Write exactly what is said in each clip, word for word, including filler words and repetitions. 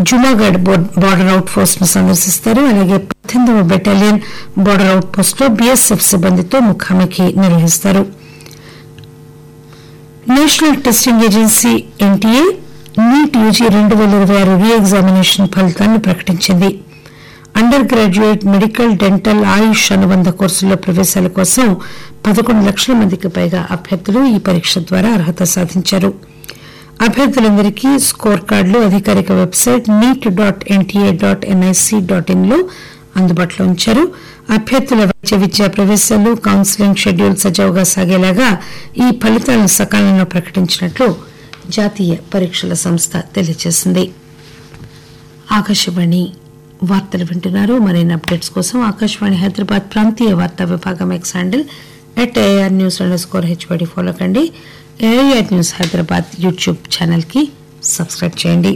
Junagadh border out post ను సందర్శిస్తారు. అలాగే పద్దెనిమిదవ బెటాలియన్ బార్డర్ అవుట్ పోస్ట్ లో బీఎస్ఎఫ్ సిబ్బందితో ముఖాముఖి నిర్వహిస్తారు. National testing agency NTA NEET UG రెండు పేల ఇరవై ఆరు రీ ఎగ్జామినేషన్ ఫలితాలను ప్రకటించింది. అండర్ గ్రాడ్యుయేట్ మెడికల్, డెంటల్, ఆయుష్ అనుబంధ కోర్సుల్లో ప్రవేశాల కోసం పదకొండు లక్షల మందికి పైగా అభ్యర్థులు ఈ పరీక్ష ద్వారా అర్హత సాధించారు. అభ్యర్థులందరికీ స్కోర్ కార్డులు అధికారిక website NEET dot NTA dot NIC dot in లో అందుబాటులో ఉంచారు. అభ్యర్థుల వైద్య విద్యా ప్రవేశాలు, కౌన్సిలింగ్ షెడ్యూల్ సజావుగా సాగేలాగా ఈ ఫలితాలను సకాలంలో ప్రకటించినట్లు జాతీయ పరీక్షల సంస్థ తెలియజేసింది. ఆకాశవాణి వార్తలు వింటున్నారు. మరిన్ని అప్డేట్స్ కోసం ఆకాశవాణి హైదరాబాద్ ప్రాంతీయ వార్తా విభాగం X handle at AR news under score HYD follow కండి. AR news Hyderabad YouTube channel కి సబ్స్క్రైబ్ చేయండి.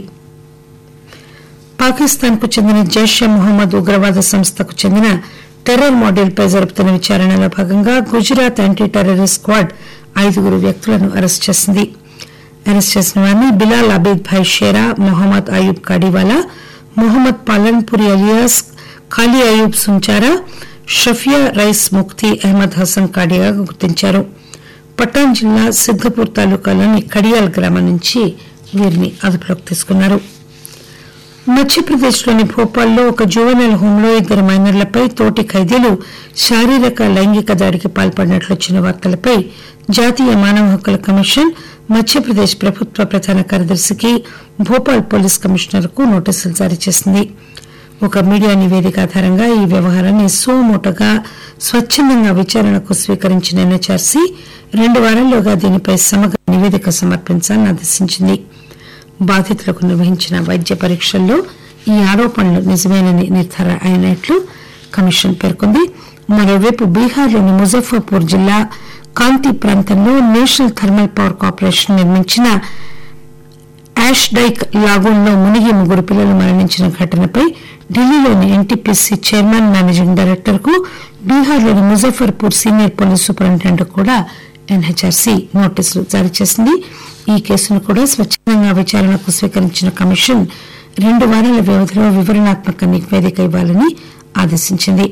పాకిస్తాన్ కు చెందిన జైషే మొహమ్మద్ ఉగ్రవాద సంస్థకు చెందిన టెర్రర్ మాడ్యూల్ పై జరుపుతున్న విచారణలో భాగంగా గుజరాత్ యాంటీ టెర్రరిస్ట్ స్క్వాడ్ ఐదుగురు వ్యక్తులను అరెస్ట్ చేసింది. అరెస్ట్ చేసిన వారిని బిలాల్ అబీద్ భాయ్ షేరా, మొహమ్మద్ అయూబ్ కాడివాలా, మొహమ్మద్ పాలన్పురి అలియాస్ ఖాళీ అయూబ్ సుంచారా, షఫియా రైస్ ముఖ్తీ అహ్మద్ హసన్ కాడియాగా గుర్తించారు. పటాన్ జిల్లా సిద్దపూర్ తాలూకాలోని కడియాల్ గ్రామం నుంచి వీరిని అదుపులోకి తీసుకున్నారు. మధ్యప్రదేశ్లోని భోపాల్లో ఒక జువెనైల్ హోంలో ఇద్దరు మైనర్లపై తోటి ఖైదీలు శారీరక లైంగిక దాడికి పాల్పడినట్లు వచ్చిన వార్తలపై జాతీయ మానవ హక్కుల కమిషన్ మధ్యప్రదేశ్ ప్రభుత్వ ప్రధాన కార్యదర్శికి భోపాల్ పోలీస్ కమిషనర్ కు నోటీసులు జారీ చేసింది. ఒక మీడియా నివేదిక ఆధారంగా ఈ వ్యవహారాన్ని సుమోటోగా స్వచ్చందంగా విచారణకు స్వీకరించిన ఎన్హెచ్ఆర్సీ రెండు వారాల్లోగా దీనిపై సమగ్ర నివేదిక సమర్పించాలని ఆదేశించింది. బాధితులకు నిర్వహించిన వైద్య పరీక్షల్లో ఈ ఆరోపణలు నిజమేనని నిర్ధారణ అయినట్లు కమిషన్ పేర్కొంది. మరోవైపు బీహార్లోని ముజఫర్పూర్ జిల్లా కాంతి ప్రాంతంలో నేషనల్ థర్మల్ పవర్ కార్పొరేషన్ నిర్మించిన యాష్ డైక్ లాగూన్లో మునిగి ముగ్గురు పిల్లలు మరణించిన ఘటనపై ఢిల్లీలోని ఎన్టీపీసీ చైర్మన్, మేనేజింగ్ డైరెక్టర్ కు బీహార్లోని ముజఫర్పూర్ సీనియర్ పోలీస్ సూపరింటెండెంట్ కూడా ఎన్హెచ్ఆర్సీ నోటీసులు జారీ చేసింది. ఈ కేసును కూడా స్వచ్చందంగా విచారణకు స్వీకరించిన కమిషన్ రెండు వారాల వ్యవధిలో వివరణాత్మక నివేదిక ఇవ్వాలని ఆదేశించింది.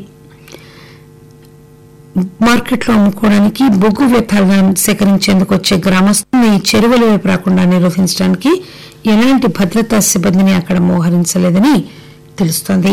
మార్కెట్లో అమ్ముకోవడానికి బొగ్గు వ్యర్థాలను సేకరించేందుకు వచ్చే గ్రామస్తుల్ని చెరువుల వైపు రాకుండా నిరోధించడానికి ఎలాంటి భద్రతా సిబ్బందిని అక్కడ మోహరించలేదని తెలుస్తోంది.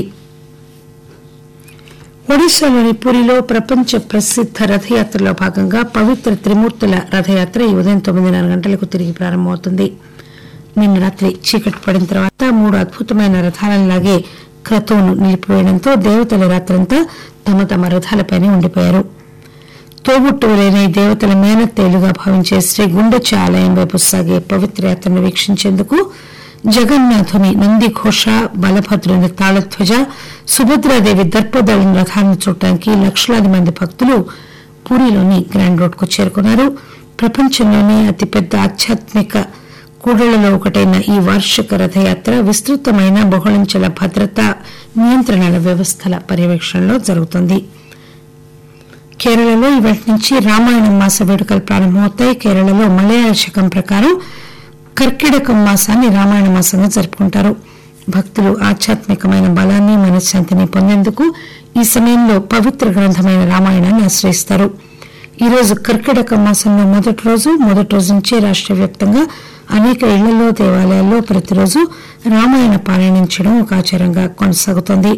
ఒడిశాలోని పూరిలో ప్రపంచ ప్రసిద్ధ రథయాత్రలో భాగంగా పవిత్ర త్రిమూర్తుల రథయాత్ర ఈ ఉదయం తొమ్మిదిన్నర గంటలకు తిరిగి ప్రారంభమవుతుంది. నిన్న రాత్రి చీకటి పడిన తర్వాత మూడు అద్భుతమైన రథాలను లాగే క్రతువును నిలిపివేయడంతో దేవతల రాత్రంతా తమ తమ రథాలపైనే ఉండిపోయారు. తోబుట్టువులైన ఈ దేవతల మేనత్తేలుగా భావించే శ్రీ గుండెచ ఆలయం వైపు సాగే పవిత్ర యాత్రను వీక్షించేందుకు జగన్నాథుని నంది ఘోష, బలభద్రుని తాళధ్వజ, సుభద్రాదేవి దర్పదళం రథాలను చూడటానికి లక్షలాది మంది భక్తులు పూరిలోని గ్రాండ్ రోడ్ కు చేరుకున్నారు. ప్రపంచంలోనే అతిపెద్ద ఆధ్యాత్మిక కూడళ్లలో ఒకటైన ఈ వార్షిక రథయాత్ర విస్తృతమైన బహుళంచెల భద్రతా నియంత్రణల వ్యవస్థల పర్యవేక్షణలో జరుగుతోంది. కేరళలో ఇవాటి నుంచి రామాయణం మాస వేడుకలు ప్రారంభమవుతాయి. కేరళలో మలయాళ శకం ప్రకారం కర్కిటకం మాసాన్ని రామాయణ మాసంగా జరుపుకుంటారు. భక్తులు ఆధ్యాత్మికమైన బలాన్ని, మనశ్శాంతిని పొందేందుకు ఈ సమయంలో పవిత్ర గ్రంథమైన రామాయణాన్ని ఆశ్రయిస్తారు. ఈ రోజు కర్కిటక మాసంలో మొదటి రోజు మొదటి రోజు నుంచే రాష్ట్ర వ్యాప్తంగా అనేక ఇళ్లలో, దేవాలయాల్లో ప్రతిరోజు రామాయణ పారాయణించడం ఒక ఆచారంగా కొనసాగుతోంది.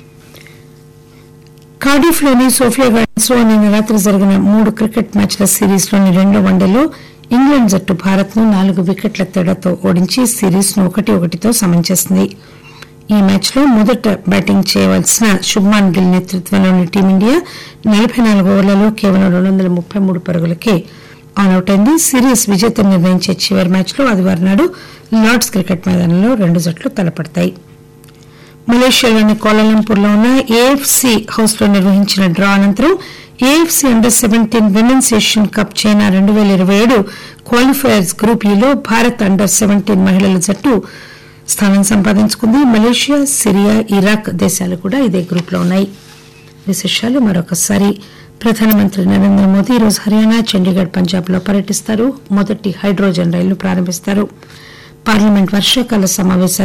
కార్డిఫ్ లోని సోఫియా గార్డెన్స్ లో నిన్న రాత్రి జరిగిన మూడు క్రికెట్ మ్యాచ్ల సిరీస్ లోని రెండో వన్డేలో ఇంగ్లాండ్ జట్టు భారత్ ను నాలుగు వికెట్ల తేడాతో ఓడించి సిరీస్ ను ఒకటి ఒకటితో సమం చేసింది. ఈ మ్యాచ్ లో మొదట బ్యాటింగ్ చేయవలసిన శుభ్మాన్ గిల్ నేతృత్వంలోని టీమిండియా నలభై నాలుగు ఓవర్లలో కేవలం రెండు వందల ముప్పై మూడు పరుగులకే ఆల్అౌట్ అయింది. సిరీస్ విజేత నిర్ణయించే చివరి మ్యాచ్ లో ఆదివారం నాడు లార్డ్స్ క్రికెట్ మైదానంలో రెండు జట్లు తలపడతాయి. మలేషియాలోని కౌలాలంపూర్ లో ఉన్న ఏఎఫ్సీ హౌస్ లో నిర్వహించిన డ్రా అనంతరం AFC under seventeen women's Asian cup China రెండు పేల ఇరవై ఏడు క్వాలిఫైయర్స్ గ్రూప్ ఈలో భారత్ అండర్ సెవెంటీన్ మహిళల జట్టు స్థానం సంపాదించుకుంది. మలేషియా, సిరియా, ఇరాక్ దేశాలు కూడా ఇదే గ్రూప్ లో ఉన్నాయి. విశేషాలు మరొకసారి. ప్రధానమంత్రి నరేంద్ర మోదీ ఈరోజు హర్యానా, చండీగఢ్, పంజాబ్ లో పర్యటిస్తారు. మొదటి హైడ్రోజన్ రైలు ప్రారంభిస్తారు. పార్లమెంట్ వర్షాకాల సమావేశాలు